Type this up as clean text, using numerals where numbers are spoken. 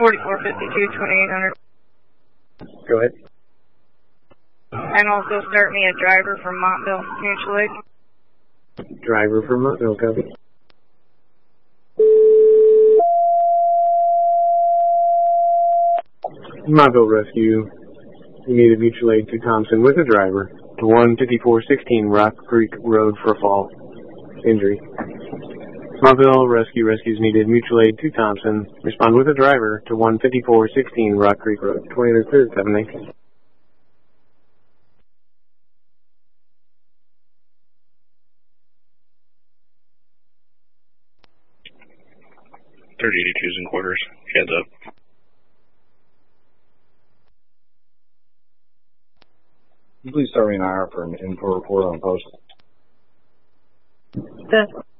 4452 2800. Go ahead. And also start me a driver from Montville Mutual Aid. Driver from Montville, copy. Montville Rescue. You need a mutual aid to Thompson with a driver to 15416 Rock Creek Road for a fall. Injury. Montville Rescue. Rescues needed. Mutual aid to Thompson. Respond with a driver to 15416 Rock Creek Road. 20 clear, 719. .3082s and quarters. Heads up. Please start me an IR for an info report on post.